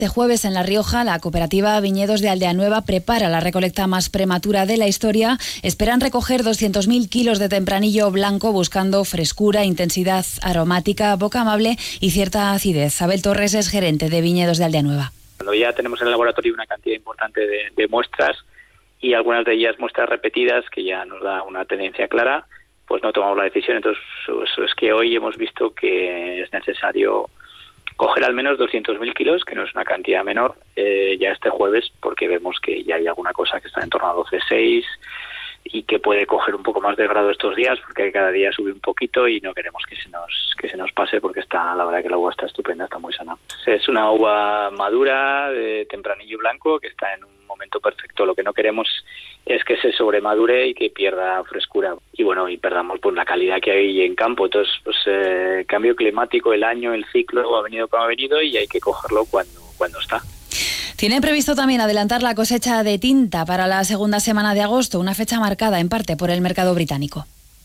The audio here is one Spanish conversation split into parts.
Este jueves en La Rioja, la cooperativa Viñedos de Aldeanueva prepara la recolecta más prematura de la historia. Esperan recoger 200.000 kilos de tempranillo blanco buscando frescura, intensidad aromática, boca amable y cierta acidez. Abel Torres es gerente de Viñedos de Aldeanueva. Cuando ya tenemos en el laboratorio una cantidad importante de muestras y algunas de ellas muestras repetidas, que ya nos da una tendencia clara, pues no tomamos la decisión. Entonces, eso es que hoy hemos visto que es necesario coger al menos 200.000 kilos, que no es una cantidad menor, ya este jueves, porque vemos que ya hay alguna cosa que está en torno a 12,6 y que puede coger un poco más de grado estos días, porque cada día sube un poquito y no queremos que se nos pase, porque la verdad que la uva está estupenda, está muy sana. Es una uva madura, de tempranillo blanco, que está en un momento perfecto. Lo que no queremos es que se sobremadure y que pierda frescura y perdamos pues la calidad que hay en campo. Entonces, cambio climático, el año, el ciclo ha venido como ha venido y hay que cogerlo cuando está. Tienen previsto también adelantar la cosecha de tinta para la segunda semana de agosto, una fecha marcada en parte por el mercado británico.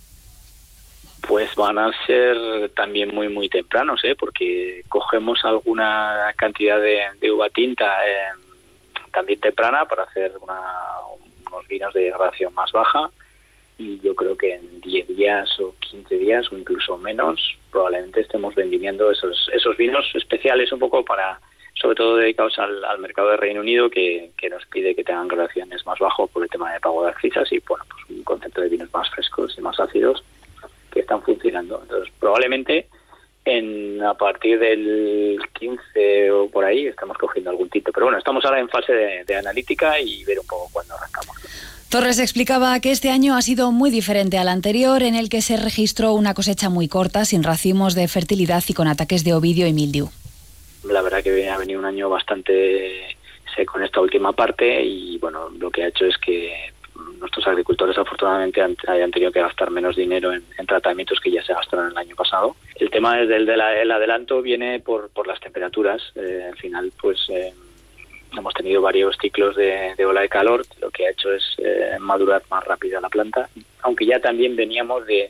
Pues van a ser también muy muy tempranos, porque cogemos alguna cantidad de uva tinta también temprana para hacer unos vinos de gradación más baja, y yo creo que en 10 días o 15 días o incluso menos probablemente estemos vendimiendo esos vinos especiales, un poco sobre todo dedicados al mercado de Reino Unido, que nos pide que tengan gradaciones más bajos por el tema de pago de accisas y pues un concepto de vinos más frescos y más ácidos que están funcionando. Entonces probablemente a partir del 15 o por ahí estamos cogiendo algún tinto, pero bueno, estamos ahora en fase de analítica y ver un poco cuándo arrancamos. Torres explicaba que este año ha sido muy diferente al anterior, en el que se registró una cosecha muy corta, sin racimos de fertilidad y con ataques de ovidio y mildiu. La verdad que ha venido un año bastante seco en esta última parte y bueno, lo que ha hecho es que nuestros agricultores afortunadamente hayan tenido que gastar menos dinero en tratamientos que ya se gastaron el año pasado. El tema del adelanto viene por las temperaturas. Al final pues hemos tenido varios ciclos de ola de calor, lo que ha hecho es madurar más rápido la planta, aunque ya también veníamos de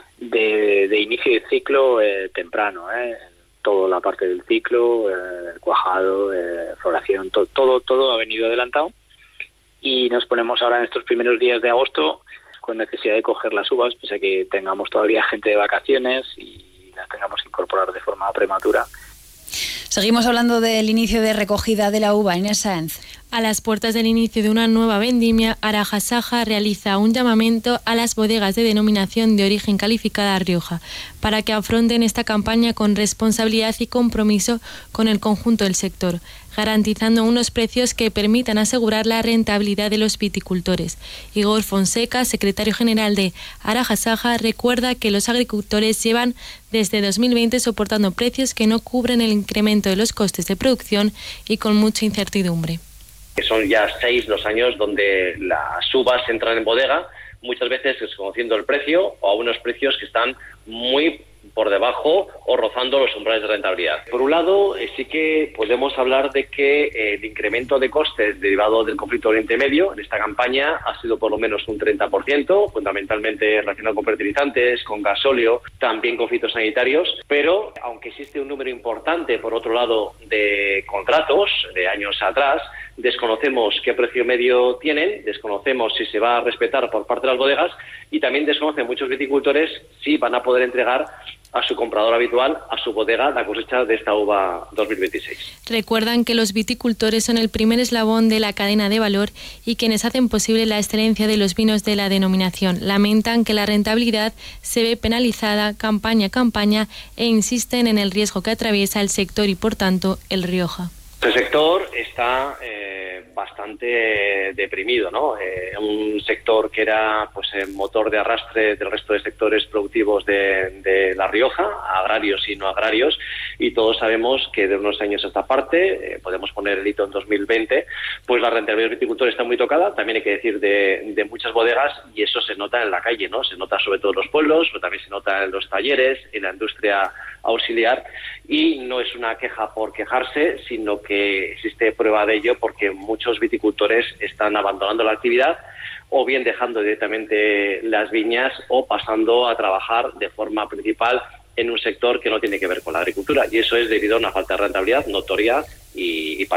inicio de ciclo temprano, toda la parte del ciclo, cuajado, floración, todo ha venido adelantado. Y nos ponemos ahora en estos primeros días de agosto con necesidad de coger las uvas, pese a que tengamos todavía gente de vacaciones y las tengamos que incorporar de forma prematura. Seguimos hablando del inicio de recogida de la uva. Inés Sáenz. A las puertas del inicio de una nueva vendimia, Araxasaja realiza un llamamiento a las bodegas de denominación de origen calificada Rioja para que afronten esta campaña con responsabilidad y compromiso con el conjunto del sector, garantizando unos precios que permitan asegurar la rentabilidad de los viticultores. Igor Fonseca, secretario general de Araxasaja, recuerda que los agricultores llevan desde 2020 soportando precios que no cubren el incremento de los costes de producción y con mucha incertidumbre. Son ya 6 los años donde las uvas entran en bodega, muchas veces desconociendo el precio o a unos precios que están muy por debajo o rozando los umbrales de rentabilidad. Por un lado, sí que podemos hablar de que el incremento de costes derivado del conflicto Oriente Medio en esta campaña ha sido por lo menos un 30%, fundamentalmente relacionado con fertilizantes, con gasóleo, también con fitosanitarios, pero aunque existe un número importante, por otro lado, de contratos de años atrás, desconocemos qué precio medio tienen, desconocemos si se va a respetar por parte de las bodegas y también desconocen muchos viticultores si van a poder entregar a su comprador habitual, a su bodega, la cosecha de esta uva 2026. Recuerdan que los viticultores son el primer eslabón de la cadena de valor y quienes hacen posible la excelencia de los vinos de la denominación. Lamentan que la rentabilidad se ve penalizada campaña a campaña e insisten en el riesgo que atraviesa el sector y, por tanto, el Rioja. El sector está bastante deprimido, ¿no? Un sector que era pues motor de arrastre del resto de sectores productivos de La Rioja, agrarios y no agrarios, y todos sabemos que de unos años a esta parte, podemos poner el hito en 2020, pues la rentabilidad del viticultor está muy tocada, también hay que decir de muchas bodegas, y eso se nota en la calle, ¿no? Se nota sobre todo en los pueblos, pero también se nota en los talleres, en la industria auxiliar, y no es una queja por quejarse, sino que existe prueba de ello porque muchos viticultores están abandonando la actividad o bien dejando directamente las viñas o pasando a trabajar de forma principal en un sector que no tiene que ver con la agricultura, y eso es debido a una falta de rentabilidad notoria y palpable.